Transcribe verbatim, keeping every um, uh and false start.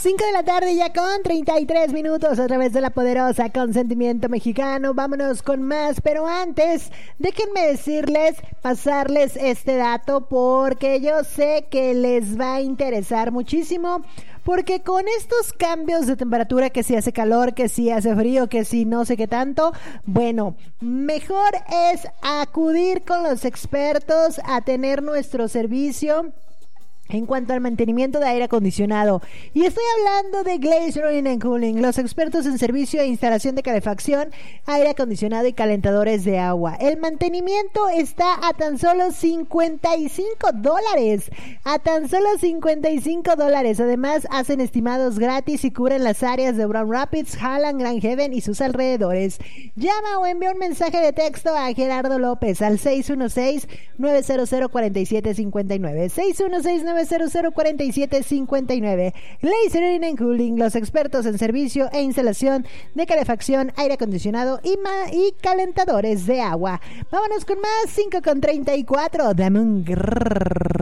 cinco de la tarde ya con treinta y tres minutos a través de la poderosa Consentimiento Mexicano. Vámonos con más, pero antes déjenme decirles, pasarles este dato porque yo sé que les va a interesar muchísimo. Porque con estos cambios de temperatura, que si hace calor, que si hace frío, que si no sé qué tanto, bueno, mejor es acudir con los expertos a tener nuestro servicio en cuanto al mantenimiento de aire acondicionado. Y estoy hablando de Glaze Heating and Cooling, los expertos en servicio e instalación de calefacción, aire acondicionado y calentadores de agua. El mantenimiento está a tan solo cincuenta y cinco dólares. A tan solo cincuenta y cinco dólares. Además, hacen estimados gratis y cubren las áreas de Grand Rapids, Halland, Grand Haven y sus alrededores. Llama o envía un mensaje de texto a Gerardo López al seis uno seis, nueve cero cero, cuatro siete cinco nueve. seis uno seis, nueve cero cero, cuatro siete cinco nueve. Glaze Heating and Cooling, los expertos en servicio e instalación de calefacción, aire acondicionado y, ma- y calentadores de agua. Vámonos con más. Cinco con treinta y cuatro. Dame un grrr.